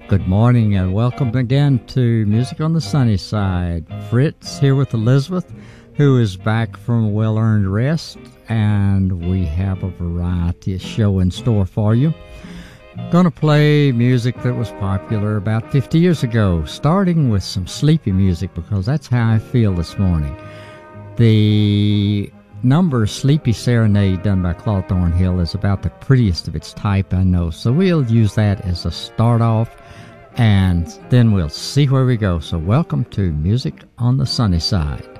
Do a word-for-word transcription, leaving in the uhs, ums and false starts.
Good morning and welcome again to Music on the Sunny Side. Fritz here with Elizabeth, who is back from a well-earned rest, and we have a variety of show in store for you. Going to play music that was popular about fifty years ago, starting with some sleepy music because that's how I feel this morning. The number Sleepy Serenade done by Claude Thornhill is about the prettiest of its type I know, so we'll use that as a start off and then we'll see where we go. So welcome to Music on the Sunny Side.